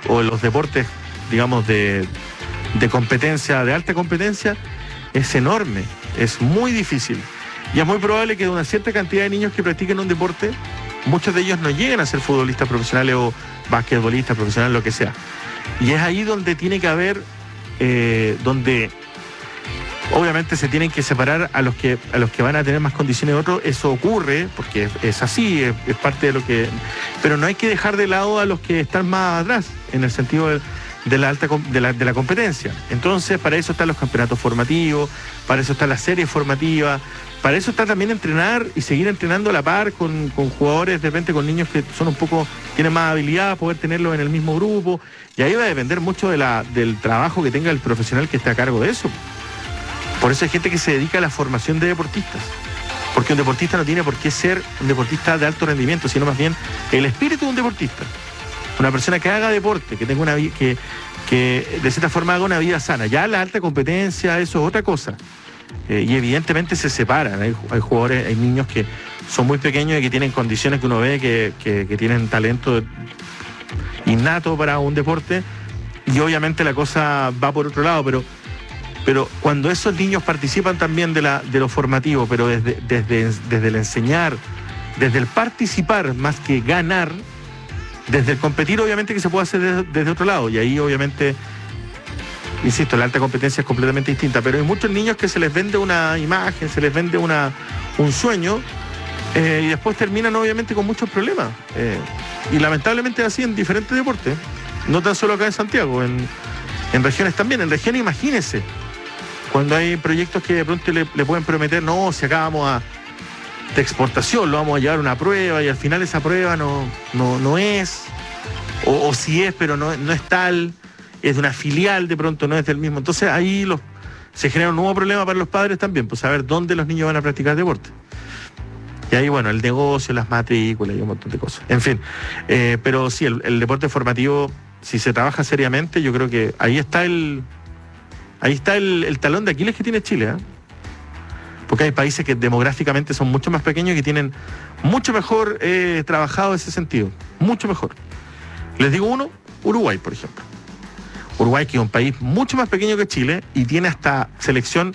o los deportes, digamos, de competencia, de alta competencia, es enorme, es muy difícil. Y es muy probable que de una cierta cantidad de niños que practiquen un deporte, muchos de ellos no lleguen a ser futbolistas profesionales o basquetbolistas profesionales, lo que sea. Y es ahí donde tiene que haber, donde obviamente se tienen que separar a los que van a tener más condiciones de otros. Eso ocurre, porque es así, es parte de lo que... Pero no hay que dejar de lado a los que están más atrás, en el sentido de la competencia. Entonces, para eso están los campeonatos formativos, para eso está la serie formativa, para eso está también entrenar y seguir entrenando a la par con jugadores, de repente con niños que son tienen más habilidad, poder tenerlos en el mismo grupo. Y ahí va a depender mucho del trabajo que tenga el profesional que esté a cargo de eso. Por eso hay gente que se dedica a la formación de deportistas. Porque un deportista no tiene por qué ser un deportista de alto rendimiento, sino más bien el espíritu de un deportista. Una persona que haga deporte, que tenga una vida, que de cierta forma haga una vida sana. Ya la alta competencia, eso es otra cosa. Y evidentemente se separan. Hay jugadores, hay niños que son muy pequeños y que tienen condiciones que uno ve que tienen talento innato para un deporte. Y obviamente la cosa va por otro lado, pero cuando esos niños participan también de lo formativo, pero desde el enseñar, desde el participar más que ganar, desde el competir obviamente que se puede hacer desde otro lado. Y ahí obviamente, insisto, la alta competencia es completamente distinta, pero hay muchos niños que se les vende una imagen, se les vende un sueño, y después terminan obviamente con muchos problemas. Y lamentablemente es así en diferentes deportes, no tan solo acá en Santiago, en regiones también. En regiones, imagínense, cuando hay proyectos que de pronto le pueden prometer, no, si acá vamos de exportación, lo vamos a llevar a una prueba y al final esa prueba no es, o si es, pero no es tal, es de una filial, de pronto no es del mismo. Entonces ahí se genera un nuevo problema para los padres también, pues saber dónde los niños van a practicar deporte. Y ahí, bueno, el negocio, las matrículas y un montón de cosas. En fin, pero sí, el deporte formativo, si se trabaja seriamente, yo creo que ahí está el talón de Aquiles que tiene Chile, ¿eh? Porque hay países que demográficamente son mucho más pequeños y que tienen mucho mejor trabajado ese sentido, mucho mejor. Les digo uno, Uruguay, por ejemplo. Uruguay, que es un país mucho más pequeño que Chile y tiene hasta selección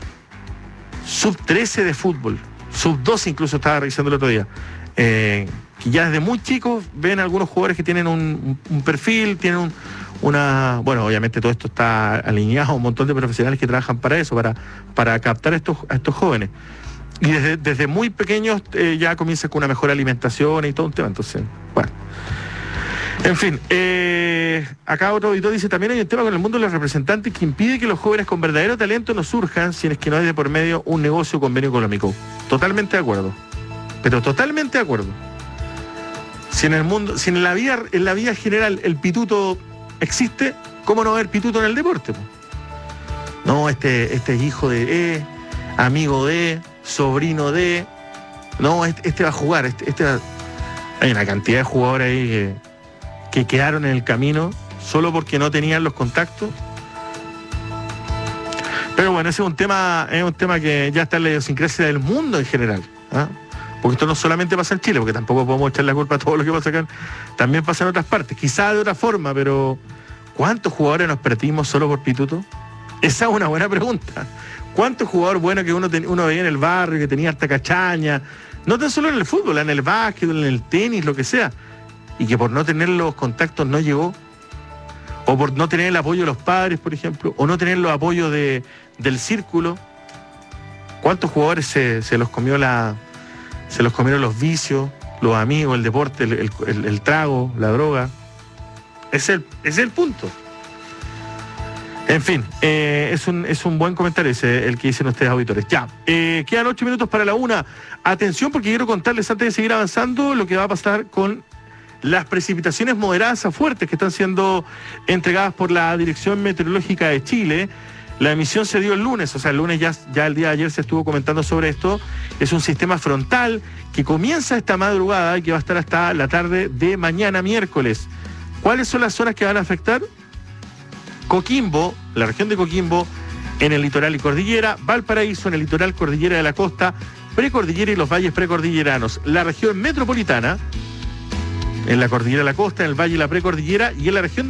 sub-13 de fútbol, sub-12 incluso, estaba revisando el otro día. Que ya desde muy chicos ven algunos jugadores que tienen un perfil, tienen bueno, obviamente todo esto está alineado a un montón de profesionales que trabajan para eso, para captar a estos jóvenes. Y desde muy pequeños ya comienza con una mejor alimentación y todo un tema. Entonces, bueno. En fin, acá otro auditor dice, también hay un tema con el mundo de los representantes que impide que los jóvenes con verdadero talento no surjan si es que no hay de por medio un negocio o convenio económico. Totalmente de acuerdo. Pero totalmente de acuerdo. Si en la vida general el pituto existe, ¿cómo no va a haber pituto en el deporte? No, este es hijo de amigo de, sobrino de, no, este va a jugar, hay una cantidad de jugadores ahí que quedaron en el camino solo porque no tenían los contactos. Pero bueno, ese es un tema que ya está en la idiosincrasia del mundo en general, ¿ah? Porque esto no solamente pasa en Chile, porque tampoco podemos echar la culpa a todo lo que pasa acá, también pasa en otras partes, quizá de otra forma, pero ¿cuántos jugadores nos perdimos solo por pituto? Esa es una buena pregunta. ¿Cuántos jugadores buenos que uno veía en el barrio, que tenía harta cachaña, no tan solo en el fútbol, en el básquet, en el tenis, lo que sea, y que por no tener los contactos no llegó, o por no tener el apoyo de los padres, por ejemplo, o no tener los apoyos del círculo? ¿Cuántos jugadores se los comieron los vicios, los amigos, el deporte, el trago, la droga? Ese es el punto. En fin, es un buen comentario el que dicen ustedes, auditores. Ya, quedan 8 minutos para la 1. Atención, porque quiero contarles antes de seguir avanzando lo que va a pasar con las precipitaciones moderadas a fuertes que están siendo entregadas por la Dirección Meteorológica de Chile. La emisión se dio el lunes, o sea, el lunes ya el día de ayer se estuvo comentando sobre esto. Es un sistema frontal que comienza esta madrugada y que va a estar hasta la tarde de mañana miércoles. ¿Cuáles son las zonas que van a afectar? Coquimbo, la región de Coquimbo, en el litoral y cordillera, Valparaíso, en el litoral, cordillera de la costa, precordillera y los valles precordilleranos, la región metropolitana, en la cordillera de la costa, en el valle y la precordillera, y en la región